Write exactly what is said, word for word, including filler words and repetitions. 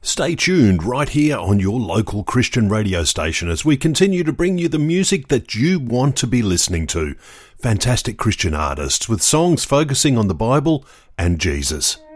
Stay tuned right here on your local Christian radio station as we continue to bring you the music that you want to be listening to. Fantastic Christian artists with songs focusing on the Bible and Jesus.